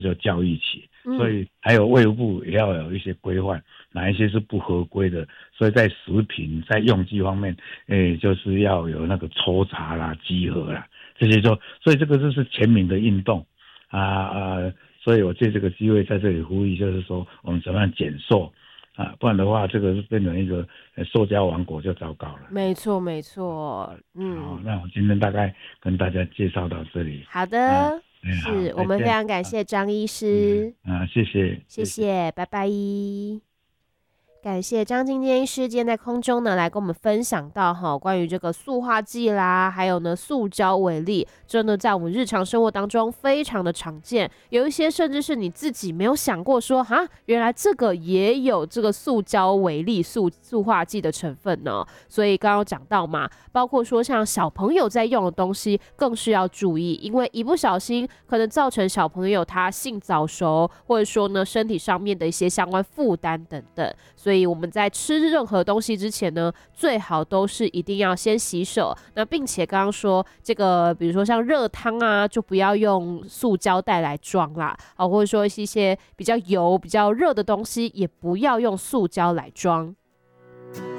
就教育起，所以还有卫福部也要有一些规范，哪一些是不合规的，所以在食品在用剂方面，就是要有那个抽查啦、稽核啦这些所以这个就是全民的运动所以我借这个机会在这里呼吁，就是说我们怎么样减塑不然的话这个是变成一个塑胶王国就糟糕了。 没错没错， 好，那我今天大概跟大家介绍到这里。 好的， 好， 是我再见。 们非常感谢张医师， 谢谢， 谢谢，拜拜。感谢张金坚医师今天在空中呢来跟我们分享到关于这个塑化剂啦，还有呢塑胶微粒，真的在我们日常生活当中非常的常见，有一些甚至是你自己没有想过说原来这个也有这个塑胶微粒塑化剂的成分呢。所以刚刚讲到嘛，包括说像小朋友在用的东西更是要注意，因为一不小心可能造成小朋友他性早熟，或者说呢身体上面的一些相关负担等等。所以我们在吃任何东西之前呢，最好都是一定要先洗手。那并且刚刚说这个，比如说像热汤就不要用塑胶袋来装啦，或者说一些比较油、比较热的东西，也不要用塑胶来装。